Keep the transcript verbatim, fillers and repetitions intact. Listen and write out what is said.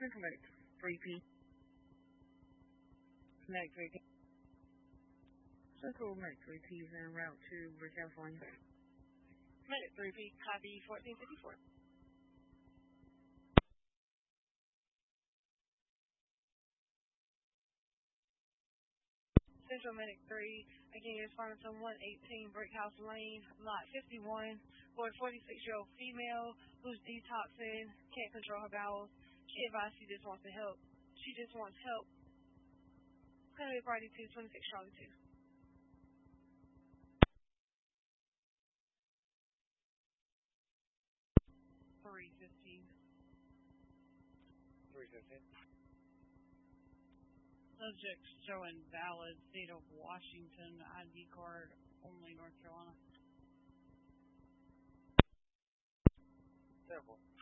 Connect three P. Connect three P. Central Connect three P is en route to California. Connect three P, copy fourteen fifty-four. Central Medic three, again, responding to one eighteen Brickhouse Lane, lot fifty-one, for a forty-six-year-old female who's detoxing, can't control her bowels. She advised she just wants to help. She just wants help. Clearly party two twenty-six Charlie two. three fifteen. three fifteen. Subject showing valid state of Washington I D card, only North Carolina. Simple.